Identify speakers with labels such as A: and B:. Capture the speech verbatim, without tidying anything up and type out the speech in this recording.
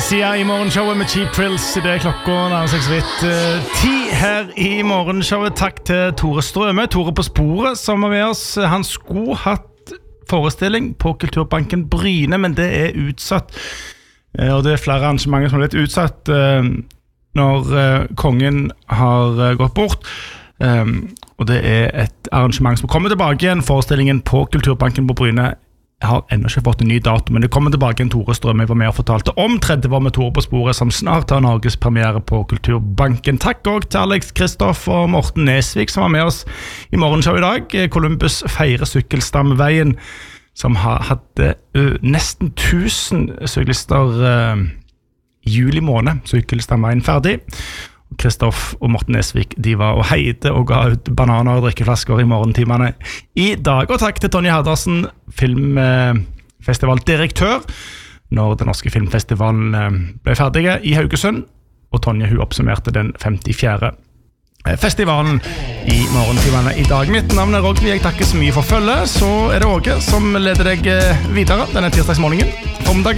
A: Sia I morgenshowet med Cheap Thrills. I det klokka nærmere seg så vidt uh, ti her I morgenshowet. Takk til Tore Strøme, Tore på sporet, som er med oss. Han skulle hatt forestilling på Kulturbanken Bryne, men det er utsatt. Uh, og det er flere arrangementer som er litt utsatt uh, når uh, kongen har uh, gått bort. Um, og det er et arrangement som kommer tilbake igjen. Forestillingen på Kulturbanken på Bryne Jeg har ennå ikke fått en ny dato, men det kommer tilbake en Tore Strømme Jeg var med og fortalte om tredje var med Tore på sporet, som snart har Norges premiere på Kulturbanken. Takk også til Alex Kristoff og Morten Nesvik, som var med oss I morgenshow I dag. Columbus feirer sykkelstamveien, som har hatt uh, nesten tusen syklister uh, I juli måned, sykkelstamveien ferdig. Kristoff og Morten Nesvik, de var og heide og ga ut bananer og drikkeflasker I morgentimene I dag. Og takk til Tonje Herdarsen, filmfestivaldirektør, når den norske filmfestivalen ble ferdige I Haugesund. Og Tonje, hun oppsummerte den femtifjerde festivalen I morgentimene I dag. Mitt navn er Rogvi, jeg takker så mye for følge. Så er det Åge som leder deg videre denne tirsdagsmorgenen. Formiddagen.